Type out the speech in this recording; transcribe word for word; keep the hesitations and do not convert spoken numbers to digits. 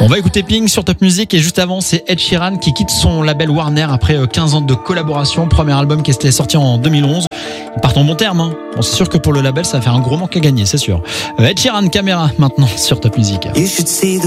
On va écouter Pink sur Top Music et juste avant c'est Ed Sheeran qui quitte son label Warner après quinze ans de collaboration. Premier album qui était sorti en deux mille onze. Ils partent en bon terme. Hein. Bon, c'est sûr que pour le label ça va faire un gros manque à gagner, c'est sûr. Ed Sheeran, Caméra maintenant sur Top Music.